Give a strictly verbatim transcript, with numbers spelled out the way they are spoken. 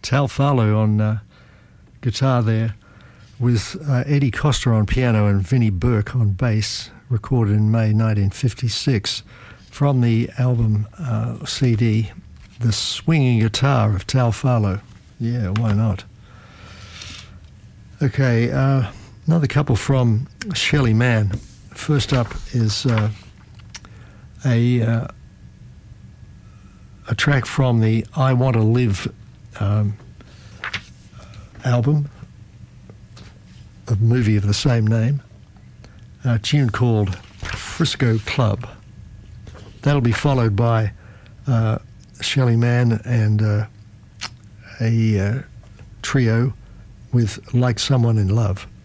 Tal Farlow on uh, guitar there, with uh, Eddie Costa on piano and Vinnie Burke on bass, recorded in May nineteen fifty-six from the album uh, C D, The Swinging Guitar of Tal Farlow. Yeah, why not? Okay, uh, another couple from Shelly Manne. First up is uh, a uh, a track from the I Want to Live um, album, a movie of the same name, a tune called Frisco Club. That'll be followed by uh, Shelly Manne and uh, a uh, trio with Like Someone in Love.